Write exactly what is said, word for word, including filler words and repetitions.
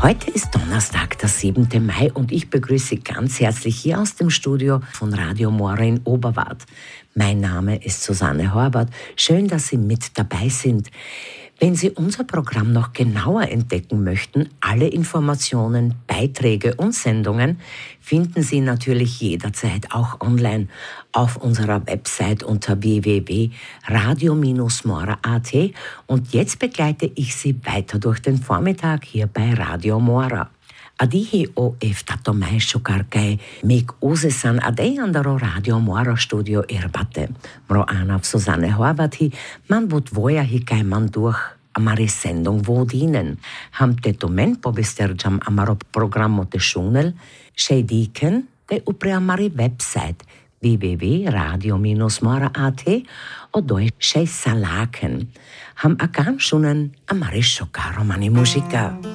Heute ist Donnerstag, der siebte Mai, und ich begrüße ganz herzlich hier aus dem Studio von Radio Mora in Oberwart. Mein Name ist Susanne Horvath. Schön, dass Sie mit dabei sind. Wenn Sie unser Programm noch genauer entdecken möchten, alle Informationen, Beiträge und Sendungen finden Sie natürlich jederzeit auch online auf unserer Website unter w w w punkt radio mora punkt a t. Und jetzt begleite ich Sie weiter durch den Vormittag hier bei Radio Mora. Adihi o eftato mai šukarkaj, mig uzesan adej andaro Radio Mora studio irbate. Mro Anaf Susanne Horvath, man bud voja hikaj man durch amare sendung vodinen. Ham te tomen pobesterjam amaro programo te šunel, še diken te upre amare website w w w punkt radio mora punkt a t o doj še salaken. Ham akan šunen amare šukaro mani muzika.